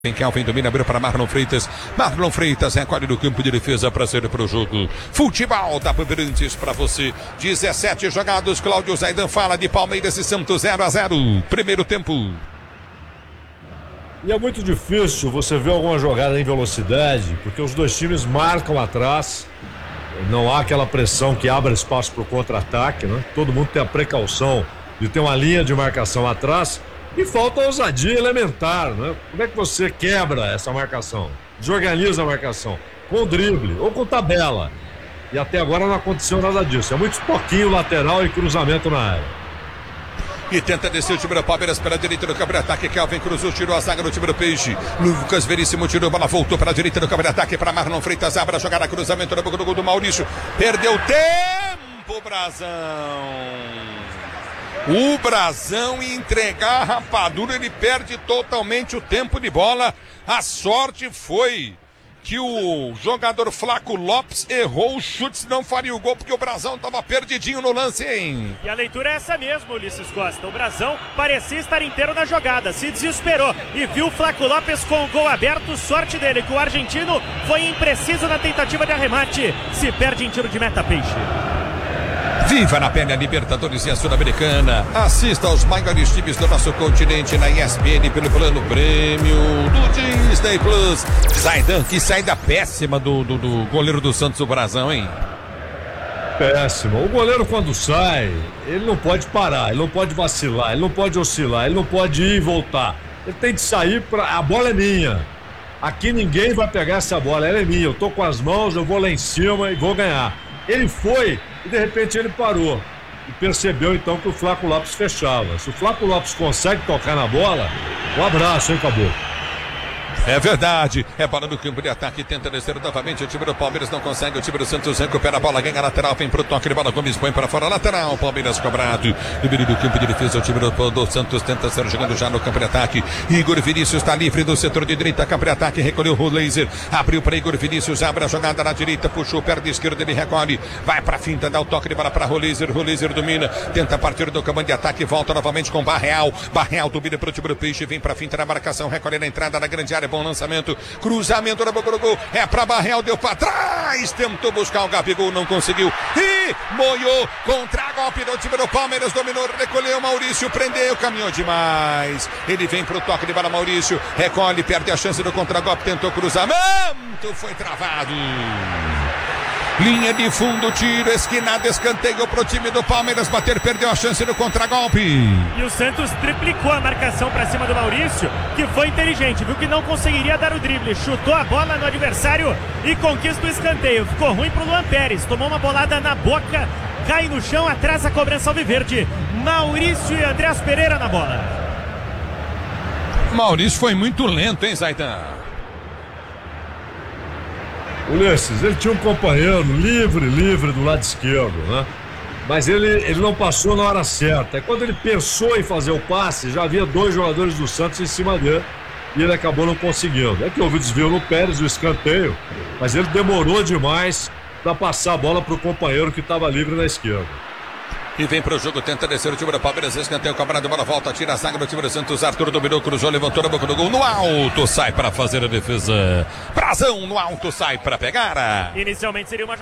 Tem Kelvin, domina, abriu para Marlon Freitas. Marlon Freitas recolhe do campo de defesa para sair para o jogo. Futebol da Bandeirantes para você. 17 jogados. Cláudio Zaidan fala de Palmeiras e Santos 0-0. Primeiro tempo. E é muito difícil você ver alguma jogada em velocidade, porque os dois times marcam atrás. Não há aquela pressão que abre espaço para o contra-ataque, né? Todo mundo tem a precaução de ter uma linha de marcação atrás. E falta ousadia elementar, né? Como é que você quebra essa marcação? Desorganiza a marcação com drible ou com tabela. E até agora não aconteceu nada disso. É muito pouquinho lateral e cruzamento na área. E tenta descer o time do Palmeiras pela direita do campo de ataque. Kelvin cruzou, tirou a zaga do time do Peixe. Lucas Veríssimo tirou, bola voltou para a direita do campo de ataque para Marlon Freitas. Abre a jogada, cruzamento na boca do gol do Maurício. Perdeu tempo, Brazão. O Brazão entregar a rapadura, ele perde totalmente o tempo de bola. A sorte foi que o jogador Flaco Lopes errou o chute, senão faria o gol, porque o Brazão estava perdidinho no lance, hein? E a leitura é essa mesmo, Ulisses Costa. O Brazão parecia estar inteiro na jogada, se desesperou e viu o Flaco Lopes com o gol aberto. Sorte dele que o argentino foi impreciso na tentativa de arremate. Se perde em tiro de meta, Peixe. Viva na pele a Libertadores e a Sul-Americana. Assista aos maiores times do nosso continente na ESPN pelo plano prêmio do Disney Plus. Zaidan, que saída péssima do goleiro do Santos, o Brazão, hein? Péssima. O goleiro quando sai, ele não pode parar, ele não pode vacilar, ele não pode oscilar, ele não pode ir e voltar. Ele tem que sair a bola é minha. Aqui ninguém vai pegar essa bola, ela é minha. Eu tô com as mãos, eu vou lá em cima e vou ganhar. Ele foi e de repente ele parou e percebeu então que o Flaco Lopes fechava. Se o Flaco Lopes consegue tocar na bola, um abraço, hein, Caboclo? É verdade, é bola no campo de ataque, tenta descer novamente, o time do Palmeiras não consegue, o time do Santos recupera a bola, ganha a lateral, vem pro toque de bola, Gomes põe para fora, lateral, Palmeiras cobrado, libero do campo de defesa, o time do Santos tenta ser jogando já no campo de ataque, Igor Vinícius está livre do setor de direita, campo de ataque, recolheu o laser, abriu para Igor Vinícius, abre a jogada na direita, puxou, perna esquerda, ele recolhe, vai pra finta, dá o toque de bola para Roleiser domina, tenta partir do campo de ataque, volta novamente com Barreal domina pro time do Peixe, vem pra finta na marcação, recolhe na entrada na grande área, bom lançamento, cruzamento na boca do gol, é pra Barreal, deu pra trás, tentou buscar o Gabigol, não conseguiu, e moiou, contra-golpe do time do Palmeiras, dominou, recolheu, Maurício, prendeu, caminhou demais, ele vem pro toque de bola, Maurício, recolhe, perde a chance do contra-golpe, tentou cruzamento, foi travado. Linha de fundo, tiro, esquinado, escanteio pro time do Palmeiras bater, perdeu a chance do contragolpe. E o Santos triplicou a marcação pra cima do Maurício, que foi inteligente, viu que não conseguiria dar o drible, chutou a bola no adversário e conquista o escanteio. Ficou ruim pro Luan Pérez, tomou uma bolada na boca, cai no chão, atrás a cobrança alviverde. Maurício e Andrés Pereira na bola. Maurício foi muito lento, hein, Zaidan? Ulisses, ele tinha um companheiro livre do lado esquerdo, né? Mas ele não passou na hora certa. E quando ele pensou em fazer o passe, já havia dois jogadores do Santos em cima dele e ele acabou não conseguindo. É que houve desvio no Pérez, o escanteio, mas ele demorou demais para passar a bola para o companheiro que estava livre na esquerda. E vem pro jogo, tenta descer o time do Palmeiras, escanteio, cobrado, bola volta, tira a zaga do time do Santos, Arthur dominou, cruzou, levantou na boca do gol, no alto, sai para fazer a defesa. Brazão no alto, sai para pegar. Inicialmente seria uma